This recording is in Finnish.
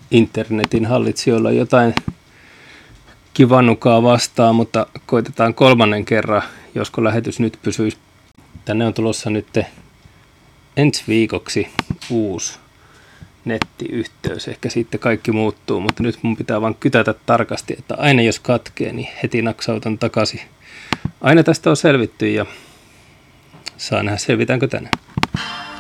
internetin hallitsijoilla jotain kivannukaa vastaan, mutta koitetaan 3. kerran, josko lähetys nyt pysyisi. Tänne on tulossa nyt ensi viikoksi uusi nettiyhteys. Ehkä sitten kaikki muuttuu, mutta nyt mun pitää vaan kytätä tarkasti, että aina jos katkee, niin heti naksautan takaisin. Aina tästä on selvitty ja saa nähdä selvitäänkö tänään.